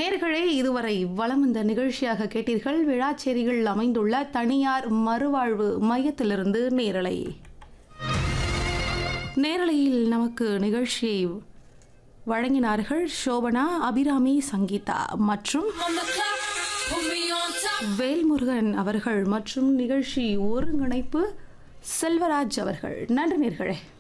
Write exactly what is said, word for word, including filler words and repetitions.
நேர்களே இதுவரை வலம் இந்த நிகழ்ச்சியாக கேட்டீர்கள். விழாச்சேரியில் அமைந்துள்ள தனியார் மறுவாழ்வு மையத்திலிருந்து நேரலை. நேரலையில் நமக்கு நிகழ்ச்சியை வழங்கினார்கள் சோபனா, அபிராமி, சங்கீதா மற்றும் வேல்முருகன் அவர்கள் மற்றும் நிகழ்ச்சி ஒருங்கிணைப்பு செல்வராஜ் அவர்கள். நன்றி நேர்களே.